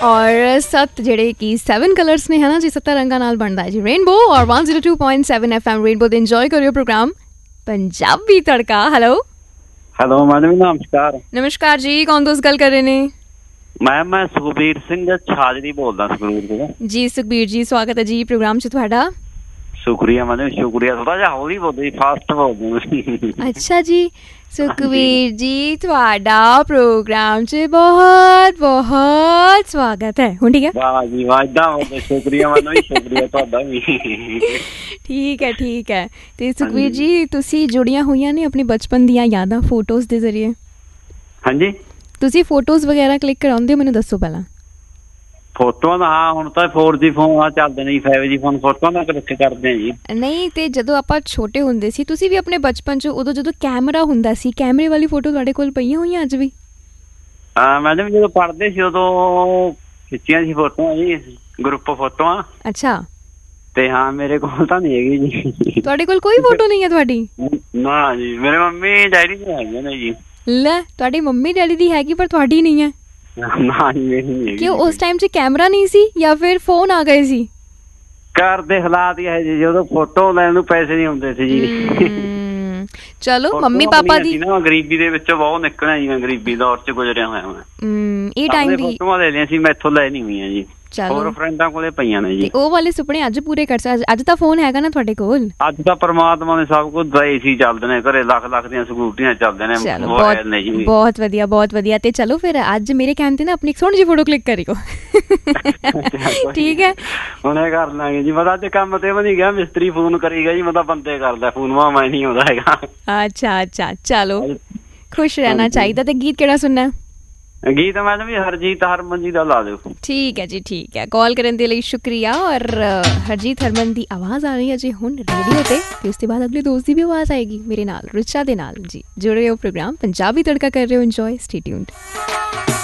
और 7 ਜਿਹੜੇ ਕਿ 7 ਕਲਰਸ ਨੇ ਹੈ ਨਾ ਜੀ, 7 ਰੰਗਾਂ ਨਾਲ ਬਣਦਾ ਹੈ ਜੀ ਰੇਨਬੋ। ਔਰ 102.7 FM ਰੇਨਬੋ ਤੇ ਇੰਜੋਏ ਕਰਿਓ ਪ੍ਰੋਗਰਾਮ ਪੰਜਾਬੀ ਤੜਕਾ। ਹੈਲੋ ਮੈਡਮ, ਨਮਸਕਾਰ। ਨਮਸਕਾਰ ਜੀ, ਕੌਣ ਦੋਸਤ ਗੱਲ ਕਰ ਰਹੇ ਨੇ? ਮੈਂ ਸੁਖਬੀਰ ਸਿੰਘ ਛਾਜਰੀ ਬੋਲਦਾ ਸੰਗਰੂਰ ਤੋਂ ਜੀ। ਸੁਖਬੀਰ ਜੀ, ਸਵਾਗਤ ਹੈ ਜੀ ਪ੍ਰੋਗਰਾਮ 'ਚ ਤੁਹਾਡਾ। ਸ਼ੁਕਰੀਆ ਮੈਡਮ, ਸ਼ੁਕਰੀਆ। ਥੋੜਾ ਜਿਹਾ ਹੌਲੀ ਬੋਲਦੇ, ਫਾਸਟ ਬੋਲਦੇ। ਅੱਛਾ ਜੀ। ਸੁਖਬੀਰ ਜੀ, ਤੁਹਾਡਾ ਪ੍ਰੋਗਰਾਮ 'ਚ ਬਹੁਤ ਬਹੁਤ ਸਵਾਗਤ ਹੈ। ਹੁਣ ਠੀਕ ਹੈ? ਵਾਹ ਜੀ ਵਾਹ, ਏਦਾਂ ਬੋਲਦੇ। ਸ਼ੁਕਰੀਆ ਮੈਡਮ ਜੀ, ਸ਼ੁਕਰੀਆ ਤੁਹਾਡਾ ਵੀ। ਠੀਕ ਹੈ, ਠੀਕ ਹੈ। ਤੇ ਸੁਖਬੀਰ ਜੀ, ਤੁਸੀਂ ਜੁੜੀਆਂ ਹੋਈਆਂ ਨੇ ਆਪਣੇ ਬਚਪਨ ਦੀਆਂ ਯਾਦਾਂ ਫੋਟੋਜ਼ ਦੇ ਜ਼ਰੀਏ? ਹਾਂਜੀ। ਤੁਸੀਂ ਫੋਟੋਜ਼ ਵਗੈਰਾ ਕਲਿੱਕ ਕਰਾਉਂਦੇ ਹੋ? ਮੈਨੂੰ ਦੱਸੋ ਪਹਿਲਾਂ। ਫੋਟੋਆਂ ਦਾ ਹਾਂ, ਹੁਣ ਤਾਂ 4G ਫੋਨ ਚੱਲਦੇ ਨੇ ਜੀ, 5G ਫੋਨ। ਫੋਟੋਆਂ ਦਾ ਕਲਿੱਕ ਕਰਦੇ ਆ ਜੀ। ਨਹੀਂ, ਤੇ ਜਦੋਂ ਆਪਾਂ ਛੋਟੇ ਹੁੰਦੇ ਸੀ, ਤੁਸੀਂ ਵੀ ਆਪਣੇ ਬਚਪਨ 'ਚ ਉਦੋਂ ਜਦੋਂ ਕੈਮਰਾ ਹੁੰਦਾ ਸੀ, ਕੈਮਰੇ ਵਾਲੀ ਫੋਟੋ ਤੁਹਾਡੇ ਕੋਲ ਪਈਆਂ ਹੋਈਆਂ ਅੱਜ ਵੀ? ਮੈਡਮ ਜਦੋਂ ਪੜ੍ਹਦੇ ਸੀ ਉਦੋਂ ਖਿੱਚੀਆਂ ਸੀ ਫੋਟੋਆਂ ਜੀ, ਗਰੁੱਪ ਫੋਟੋਆਂ। ਅੱਛਾ। ਤੇ ਹਾਂ, ਮੇਰੇ ਕੋਲ ਤਾਂ ਨਹੀਂ ਹੈਗੀ ਜੀ। ਤੁਹਾਡੇ ਕੋਲ ਕੋਈ ਫੋਟੋ ਨਹੀਂ ਹੈ ਤੁਹਾਡੀ? ਨਾ ਜੀ, ਮੇਰੇ ਮੰਮੀ ਡੈਡੀ ਦੀਆਂ ਹੈਗੀਆਂ ਨੇ ਜੀ। ਲੈ, ਤੁਹਾਡੀ ਮੰਮੀ ਡੈਡੀ ਦੀ ਹੈਗੀ ਪਰ ਤੁਹਾਡੀ ਨਹੀਂ ਹੈ? ਨਾ ਜੀ, ਮੇਰੀ ਨਹੀਂ ਹੈਗੀ। ਕਿਉਂ, ਉਸ ਟਾਈਮ 'ਚ ਕੈਮਰਾ ਨਹੀਂ ਸੀ ਜਾਂ ਫਿਰ ਫੋਨ ਆ ਗਏ ਸੀ? ਘਰ ਦੇ ਹਾਲਾਤ ਹੀ ਹੈ ਜੀ, ਜਦੋਂ ਫੋਟੋ ਲੈਣ ਨੂੰ ਪੈਸੇ ਨਹੀਂ ਹੁੰਦੇ ਸੀ ਜੀ। ਚਲੋ, ਮੰਮੀ ਪਾਪਾ ਦੀ ਨਾ ਗਰੀਬੀ ਦੇ ਵਿੱਚੋਂ ਬਹੁਤ ਨਿਕਲਿਆ ਜੀ, ਮੈਂ ਗਰੀਬੀ ਦੌਰ 'ਚ ਗੁਜ਼ਰਿਆ ਹੋਇਆ ਮੈਂ। ਇਹ ਟਾਈਮ ਦੀ ਫੋਟੋਆਂ ਲੈ ਲਈਆਂ ਸੀ, ਮੈਂ ਇੱਥੋਂ ਲੈ ਨਹੀਂ ਹੋਈਆਂ ਜੀ। ਹੋਰ ਫਰੈਂਡਾਂ ਕੋਲੇ ਪਈਆਂ ਨੇ ਜੀ। ਉਹ ਵਾਲੇ ਸੁਪਨੇ ਅੱਜ ਪੂਰੇ ਕਰ ਸਕਦੇ? ਅੱਜ ਤਾਂ ਫੋਨ ਹੈਗਾ ਨਾ ਤੁਹਾਡੇ ਕੋਲ। ਅੱਜ ਤਾਂ ਪਰਮਾਤਮਾ ਨੇ ਸਭ ਕੁਝ ਦਏ ਸੀ, ਚੱਲਦੇ ਨੇ ਘਰੇ, ਲੱਖ ਲੱਖ ਦੀਆਂ ਸਕੂਟਰੀਆਂ ਚੱਲਦੇ ਨੇ, ਮੋਬਾਈਲ ਨੇ ਜੀ। ਬਹੁਤ ਵਧੀਆ, ਬਹੁਤ ਵਧੀਆ। ਤੇ ਚਲੋ ਫਿਰ ਅੱਜ ਮੇਰੇ ਕਹਿਣ ਤੇ ਨਾ ਆਪਣੀ ਸੋਹਣੀ ਜਿਹੀ ਫੋਟੋ ਕਲਿੱਕ ਕਰਿਓ। ਠੀਕ ਹੈ, ਹੁਣੇ ਕਰ ਲਾਂਗੇ ਜੀ। ਮੈਂ ਅੱਜ ਕੰਮ ਤੇ ਵੀ ਨਹੀਂ ਗਿਆ, ਮਿਸਤਰੀ ਫੋਨ ਕਰੀਗਾ ਜੀ, ਮੈਂ ਤਾਂ ਬੰਦੇ ਕਰਦਾ ਫੋਨ, ਮੈਂ ਨਹੀਂ ਆਉਂਦਾ ਹੈਗਾ। ਅੱਛਾ ਅੱਛਾ, ਚਲੋ ਖੁਸ਼ ਰਹਿਣਾ ਚਾਹੀਦਾ। ਤੇ ਗੀਤ ਕਿਹੜਾ ਸੁਣਨਾ? ਗੀਤ ਮੈਡਮ ਵੀ ਹਰਜੀਤ ਹਰਮਨ ਜੀ ਦਾ ਲਾ ਦਿਓ। ਠੀਕ ਹੈ ਜੀ, ਠੀਕ ਹੈ। ਕਾਲ ਕਰਨ ਦੇ ਲਈ ਸ਼ੁਕਰੀਆ। ਔਰ ਹਰਜੀਤ ਹਰਮਨ ਦੀ ਆਵਾਜ਼ ਆ ਰਹੀ ਹੈ ਜੀ ਹੁਣ ਰੇਡੀਓ ਤੇ, ਤੇ ਉਸ ਤੋਂ ਬਾਅਦ ਅਗਲੇ ਦੋਸਤ ਦੀ ਵੀ ਆਵਾਜ਼ ਆਏਗੀ ਮੇਰੇ ਨਾਲ, ਰਿਚਾ ਦੇ ਨਾਲ ਜੀ। ਜੁੜ ਰਹੇ ਹੋ ਪ੍ਰੋਗਰਾਮ ਪੰਜਾਬੀ ਤੜਕਾ ਕਰ ਰਹੇ ਹੋ, ਇੰਜੋਏ, ਸਟੇ ਟਿਊਨਡ।